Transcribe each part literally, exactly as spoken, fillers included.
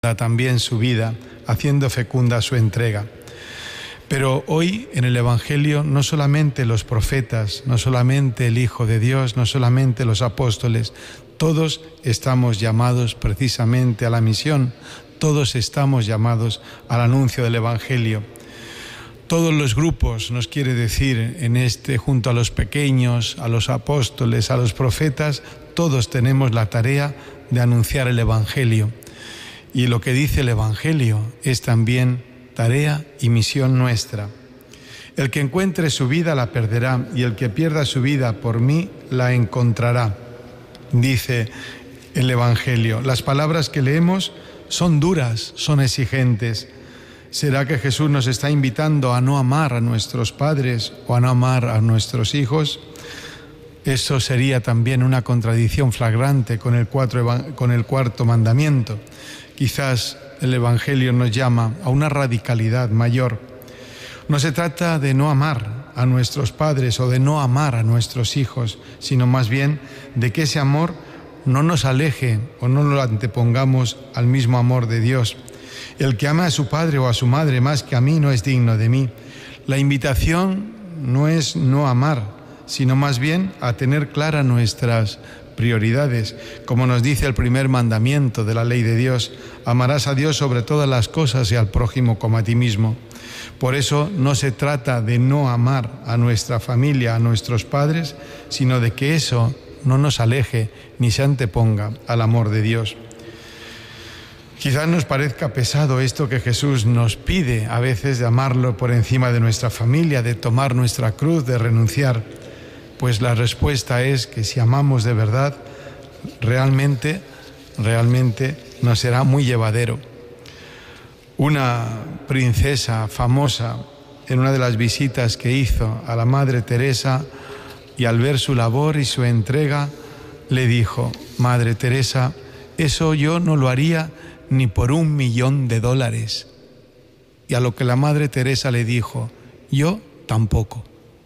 también su vida, haciendo fecunda su entrega. Pero hoy en el Evangelio no solamente los profetas, no solamente el Hijo de Dios, no solamente los apóstoles, todos estamos llamados precisamente a la misión, todos estamos llamados al anuncio del Evangelio. Todos los grupos, nos quiere decir en este, junto a los pequeños, a los apóstoles, a los profetas, todos tenemos la tarea de anunciar el Evangelio. Y lo que dice el Evangelio es también tarea y misión nuestra. El que encuentre su vida la perderá, y el que pierda su vida por mí la encontrará, dice el Evangelio. Las palabras que leemos son duras, son exigentes. ¿Será que Jesús nos está invitando a no amar a nuestros padres o a no amar a nuestros hijos? Eso sería también una contradicción flagrante con el, cuatro, con el cuarto mandamiento. Quizás el Evangelio nos llama a una radicalidad mayor. No se trata de no amar a nuestros padres o de no amar a nuestros hijos, sino más bien de que ese amor no nos aleje o no lo antepongamos al mismo amor de Dios. El que ama a su padre o a su madre más que a mí no es digno de mí. La invitación no es no amar, sino más bien a tener claras nuestras prioridades. Como nos dice el primer mandamiento de la ley de Dios, amarás a Dios sobre todas las cosas y al prójimo como a ti mismo. Por eso no se trata de no amar a nuestra familia, a nuestros padres, sino de que eso no nos aleje ni se anteponga al amor de Dios. Quizás nos parezca pesado esto que Jesús nos pide a veces de amarlo por encima de nuestra familia, de tomar nuestra cruz, de renunciar. Pues la respuesta es que si amamos de verdad, realmente, realmente nos será muy llevadero. Una princesa famosa, en una de las visitas que hizo a la Madre Teresa, y al ver su labor y su entrega, le dijo: Madre Teresa, eso yo no lo haría ni por un millón de dólares. Y a lo que la Madre Teresa le dijo: yo tampoco.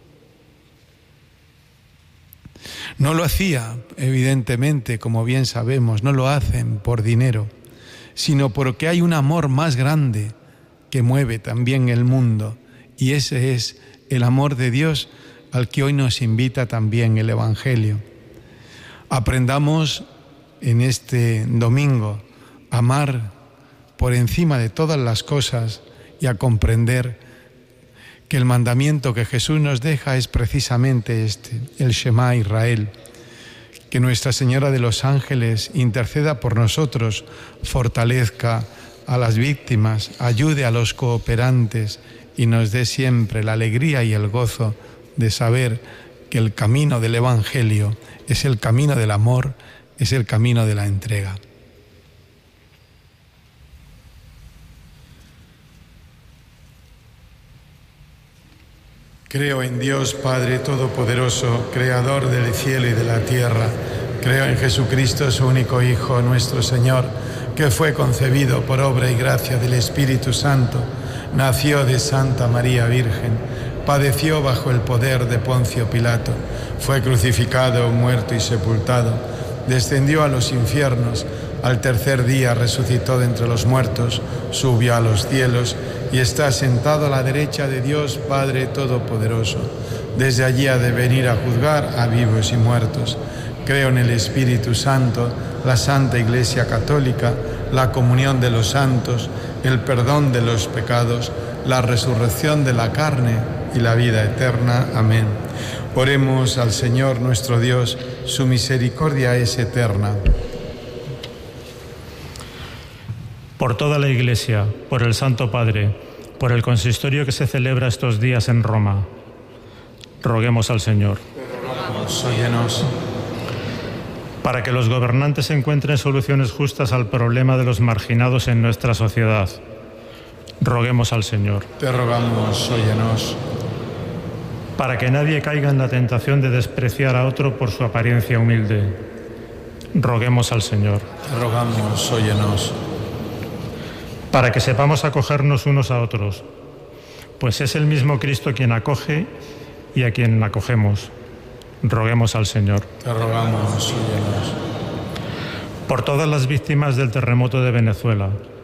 No lo hacía, evidentemente, como bien sabemos, no lo hacen por dinero, sino porque hay un amor más grande que mueve también el mundo, y ese es el amor de Dios al que hoy nos invita también el Evangelio. Aprendamos en este domingo a amar por encima de todas las cosas y a comprender que el mandamiento que Jesús nos deja es precisamente este, el Shema Israel. Que Nuestra Señora de los Ángeles interceda por nosotros, fortalezca a las víctimas, ayude a los cooperantes y nos dé siempre la alegría y el gozo de saber que el camino del Evangelio es el camino del amor, es el camino de la entrega. Creo en Dios Padre Todopoderoso, Creador del cielo y de la tierra. Creo en Jesucristo, su único Hijo, nuestro Señor, que fue concebido por obra y gracia del Espíritu Santo, nació de Santa María Virgen, padeció bajo el poder de Poncio Pilato, fue crucificado, muerto y sepultado, descendió a los infiernos, al tercer día resucitó de entre los muertos, subió a los cielos y está sentado a la derecha de Dios Padre Todopoderoso. Desde allí ha de venir a juzgar a vivos y muertos. Creo en el Espíritu Santo, la Santa Iglesia Católica, la comunión de los santos, el perdón de los pecados, la resurrección de la carne y la vida eterna. Amén. Oremos al Señor nuestro Dios, su misericordia es eterna. Por toda la Iglesia, por el Santo Padre, por el consistorio que se celebra estos días en Roma, roguemos al Señor. Óyenos. Para que los gobernantes encuentren soluciones justas al problema de los marginados en nuestra sociedad, roguemos al Señor. Te rogamos, óyenos. Para que nadie caiga en la tentación de despreciar a otro por su apariencia humilde, roguemos al Señor. Te rogamos, óyenos. Para que sepamos acogernos unos a otros, pues es el mismo Cristo quien acoge y a quien acogemos. Roguemos al Señor. Te rogamos, óyenos. Por todas las víctimas del terremoto de Venezuela,